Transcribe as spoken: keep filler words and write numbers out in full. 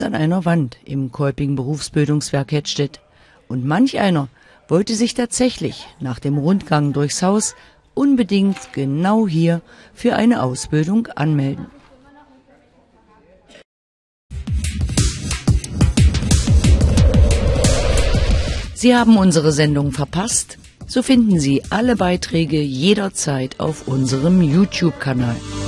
an einer Wand im Kolping Berufsbildungswerk Hettstedt. Und manch einer wollte sich tatsächlich nach dem Rundgang durchs Haus unbedingt genau hier für eine Ausbildung anmelden. Sie haben unsere Sendung verpasst? So finden Sie alle Beiträge jederzeit auf unserem YouTube-Kanal.